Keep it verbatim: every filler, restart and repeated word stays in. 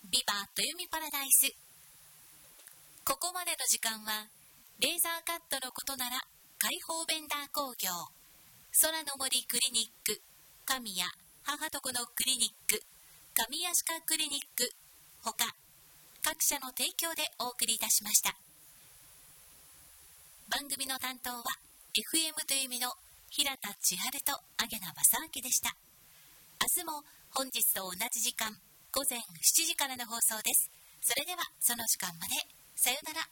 ビバ豊見パラダイス。ここまでの時間はレーザーカットのことなら開放ベンダー工業、空の森クリニック、神谷母と子のクリニック、神谷歯科クリニックほか各社の提供でお送りいたしました。番組の担当は エフエム という意味の平田千春と揚名正明でした。明日も本日と同じ時間午前しちじからの放送です。それではその時間までさようなら。